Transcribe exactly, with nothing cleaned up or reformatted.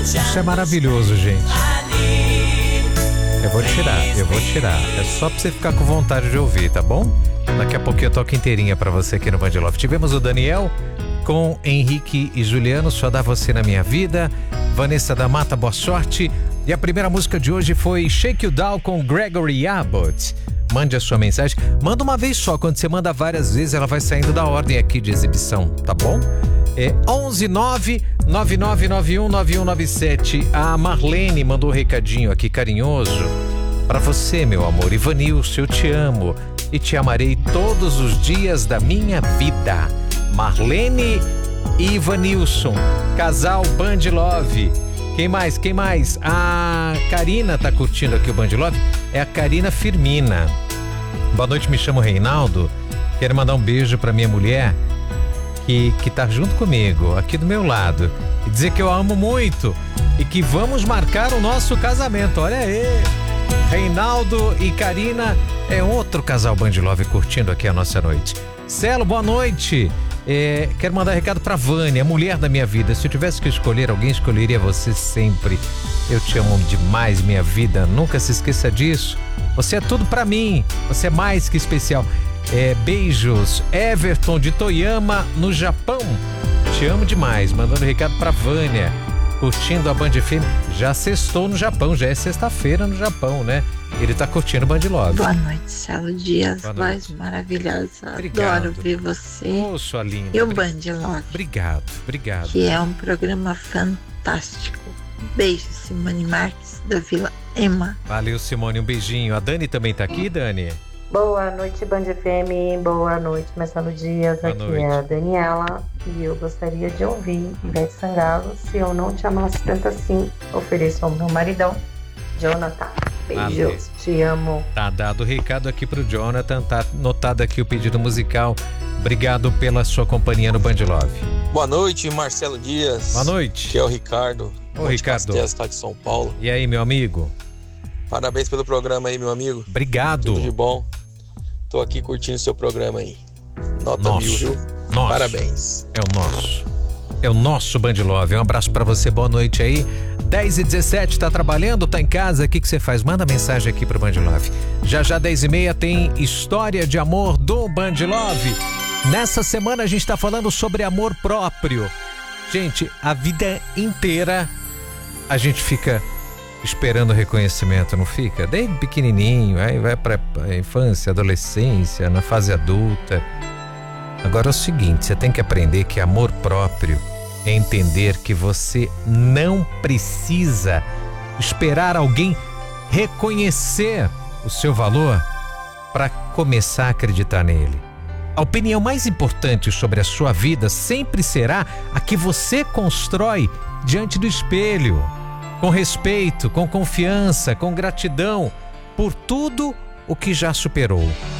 Isso é maravilhoso, gente. Eu vou tirar, eu vou tirar. É só pra você ficar com vontade de ouvir, tá bom? Daqui a pouquinho eu toco inteirinha pra você aqui no Band Love. Tivemos o Daniel com Henrique e Juliano, Só Dá Você Na Minha Vida. Vanessa da Mata, boa sorte. E a primeira música de hoje foi Shake You Down com Gregory Abbott. Mande a sua mensagem. Manda uma vez só, quando você manda várias vezes ela vai saindo da ordem aqui de exibição, tá bom? É onze nove nove nove nove um nove um nove sete. A Marlene mandou um recadinho aqui carinhoso pra você, meu amor. Ivanilson, eu te amo e te amarei todos os dias da minha vida. Marlene e Ivanilson, casal Band Love. Quem mais? Quem mais? A Karina tá curtindo aqui o Band Love. É a Karina Firmina. Boa noite, me chamo Reinaldo. Quero mandar um beijo pra minha mulher que, que tá junto comigo, aqui do meu lado. E dizer que eu amo muito e que vamos marcar o nosso casamento. Olha aí. Reinaldo e Karina é outro casal Band Love curtindo aqui a nossa noite. Celo, boa noite. É, quero mandar um recado pra Vânia, mulher da minha vida. Se eu tivesse que escolher alguém, escolheria você sempre. Eu te amo demais, minha vida. Nunca se esqueça disso. Você é tudo pra mim. Você é mais que especial. É, beijos. Everton de Toyama, no Japão. Te amo demais. Mandando um recado pra Vânia. Curtindo a Band F M. Já sextou no Japão. Já é sexta-feira no Japão, né? Ele tá curtindo o Band Love. Boa noite, Celo Dias. Voz maravilhosa. Obrigado. Adoro ver você. Ô, oh, sua linda. E o Band Love. Obrigado, obrigado. Que é um programa fantástico. Beijo, Simone Marques, da Vila Ema. Valeu, Simone. Um beijinho. A Dani também tá aqui, Dani? Boa noite, Band F M. Boa noite, Marcelo Dias. Boa aqui noite. é a Daniela. E eu gostaria de ouvir Ivete Sangalo. Se eu não te amasse tanto assim, ofereço ao meu maridão, Jonathan. Beijos, Valeu. te amo. Tá dado o recado aqui pro Jonathan. Tá notado aqui o pedido musical. Obrigado pela sua companhia no Band Love. Boa noite, Marcelo Dias. Boa noite. Que é o Ricardo. Ô, Ricardo. Estado de São Paulo. E aí, meu amigo? Parabéns pelo programa aí, meu amigo. Obrigado. Tudo de bom. Tô aqui curtindo o seu programa aí. Nota Nosso. mil, viu? Nosso. Parabéns. É o nosso. É o nosso Band Love. Um abraço pra você, boa noite aí. dez e dezessete, tá trabalhando, tá em casa, o que que você faz? Manda mensagem aqui pro Band Love. Já já dez e meia tem História de Amor do Band Love. Nessa semana a gente tá falando sobre amor próprio. Gente, a vida inteira a gente fica esperando reconhecimento, não fica? Desde pequenininho, aí vai pra infância, adolescência, na fase adulta. Agora é o seguinte, você tem que aprender que amor próprio é entender que você não precisa esperar alguém reconhecer o seu valor para começar a acreditar nele. A opinião mais importante sobre a sua vida sempre será a que você constrói diante do espelho, com respeito, com confiança, com gratidão por tudo o que já superou.